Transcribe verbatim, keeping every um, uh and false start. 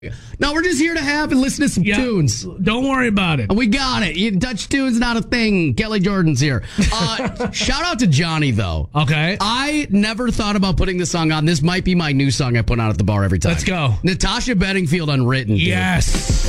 No, we're just here to have and listen to some Yeah, tunes. Don't worry about it. We got it. You, Dutch tunes not a thing. Kelly Jordan's here. Uh, shout out to Johnny, though. Okay. I never thought about putting this song on. This might be my new song I put on at the bar every time. Let's go. Natasha Bedingfield, Unwritten. Dude. Yes.